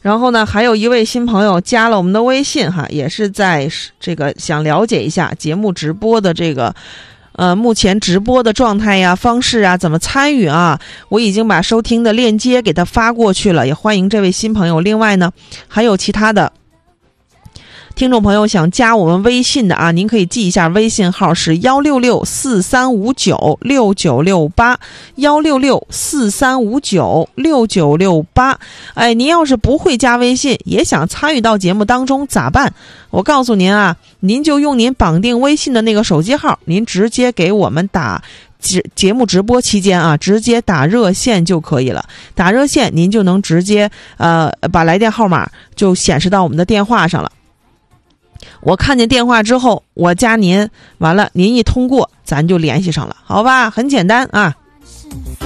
然后呢，还有一位新朋友加了我们的微信哈，也是在这个想了解一下节目直播的这个目前直播的状态呀、方式啊、怎么参与啊，我已经把收听的链接给他发过去了，也欢迎这位新朋友。另外呢，还有其他的听众朋友想加我们微信的啊，您可以记一下，微信号是16643596968 16643596968。哎，您要是不会加微信，也想参与到节目当中咋办？我告诉您啊，您就用您绑定微信的那个手机号，您直接给我们打节目直播期间啊，直接打热线就可以了。打热线您就能直接把来电号码就显示到我们的电话上了。我看见电话之后，我加您，完了您一通过，咱就联系上了，好吧？很简单啊。